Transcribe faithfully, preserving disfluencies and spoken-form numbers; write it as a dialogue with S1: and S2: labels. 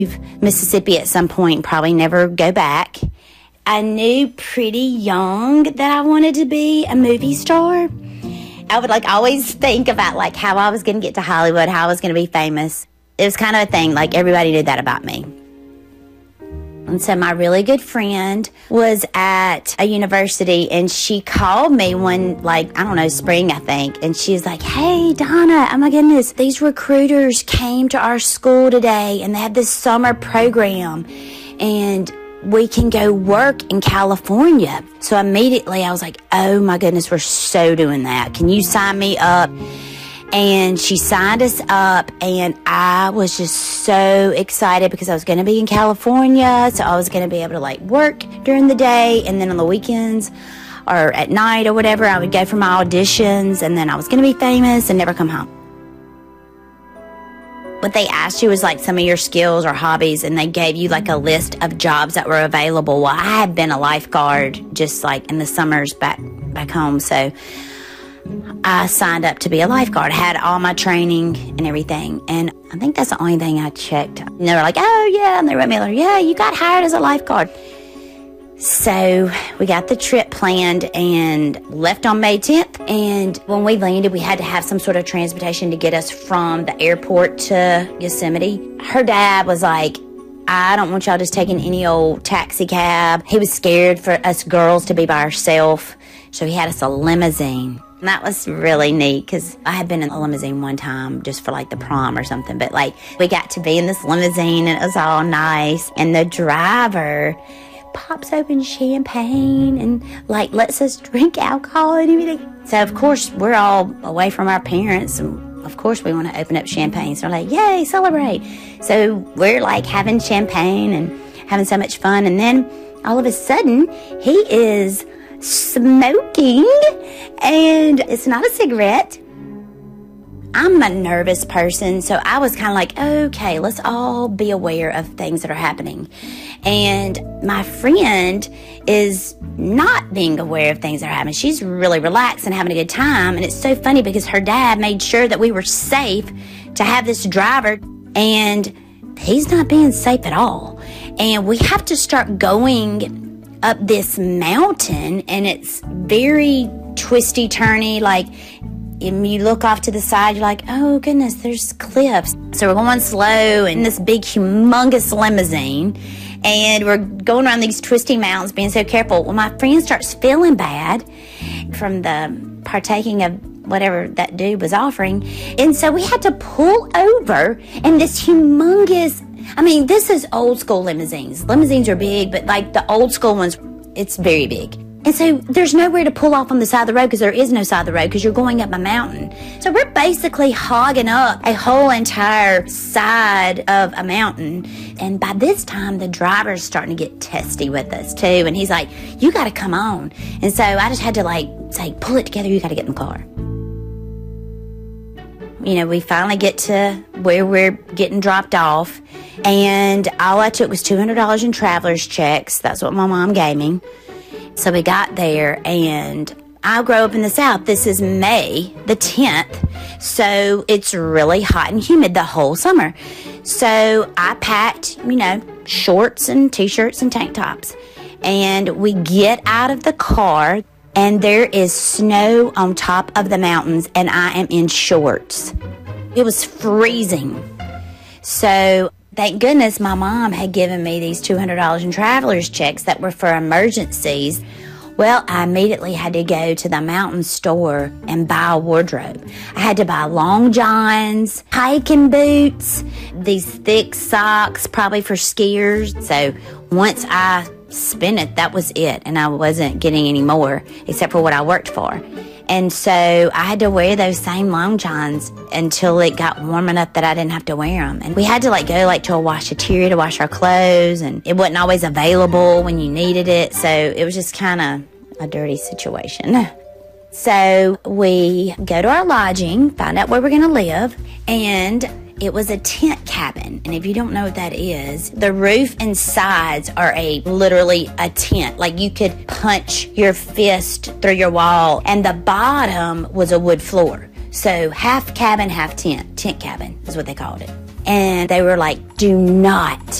S1: Mississippi at some point, probably never go back. I knew pretty young that I wanted to be a movie star. I would like always think about like how I was going to get to Hollywood, how I was going to be famous. It was kind of a thing, like everybody knew that about me. And so my really good friend was at a university, and she called me one, like, I don't know, spring, I think. And she's like, hey, Donna, oh my goodness, these recruiters came to our school today, and they have this summer program, and we can go work in California. So immediately I was like, oh my goodness, we're so doing that. Can you sign me up? And she signed us up, and I was just so excited because I was going to be in California, so I was going to be able to like work during the day, and then on the weekends or at night or whatever, I would go for my auditions, and then I was going to be famous and never come home. What they asked you was like some of your skills or hobbies, and they gave you like a list of jobs that were available. Well, I had been a lifeguard just like in the summers back back home, so I signed up to be a lifeguard. I had all my training and everything, and I think that's the only thing I checked. And they were like, oh yeah, and they wrote me like, yeah, you got hired as a lifeguard. So we got the trip planned and left on May tenth, and when we landed, we had to have some sort of transportation to get us from the airport to Yosemite. Her dad was like, I don't want y'all just taking any old taxi cab. He was scared for us girls to be by ourselves, so he had us a limousine. And that was really neat because I had been in a limousine one time just for like the prom or something. But like we got to be in this limousine and it was all nice. And the driver pops open champagne and like lets us drink alcohol and everything. So of course we're all away from our parents, and of course we want to open up champagne. So we're like, yay, celebrate. So we're like having champagne and having so much fun. And then all of a sudden he is smoking, and it's not a cigarette. I'm a nervous person, so I was kind of like, okay, let's all be aware of things that are happening. And my friend is not being aware of things that are happening. She's really relaxed and having a good time. And it's so funny because her dad made sure that we were safe to have this driver, and he's not being safe at all. And we have to start going up this mountain, and it's very twisty, turny, like and you look off to the side, you're like, oh goodness, there's cliffs. So we're going slow in this big humongous limousine, and we're going around these twisty mountains being so careful. Well, my friend starts feeling bad from the partaking of whatever that dude was offering, and so we had to pull over in this humongous, I mean, this is old school limousines. Limousines are big, but like the old school ones, it's very big. And so there's nowhere to pull off on the side of the road because there is no side of the road because you're going up a mountain. So we're basically hogging up a whole entire side of a mountain. And by this time, the driver's starting to get testy with us too. And he's like, you got to come on. And so I just had to like say, pull it together. You got to get in the car. You know, we finally get to where we're getting dropped off, and all I took was two hundred dollars in traveler's checks. That's what my mom gave me. So we got there, and I grew up in the South. This is May the tenth, so it's really hot and humid the whole summer. So I packed, you know, shorts and T-shirts and tank tops, and we get out of the car, and there is snow on top of the mountains, and I am in shorts. It was freezing. So thank goodness my mom had given me these two hundred dollars in traveler's checks that were for emergencies. Well, I immediately had to go to the mountain store and buy a wardrobe. I had to buy long johns, hiking boots, these thick socks, probably for skiers. So once I spent it, that was it, and I wasn't getting any more except for what I worked for. And so I had to wear those same long johns until it got warm enough that I didn't have to wear them. And we had to like go like to a washateria to wash our clothes, and it wasn't always available when you needed it, so it was just kind of a dirty situation. So we go to our lodging, find out where we're going to live, and it was a tent cabin. And if you don't know what that is, the roof and sides are a literally a tent. Like you could punch your fist through your wall, and the bottom was a wood floor. So half cabin, half tent. Tent cabin is what they called it. and they were like, do not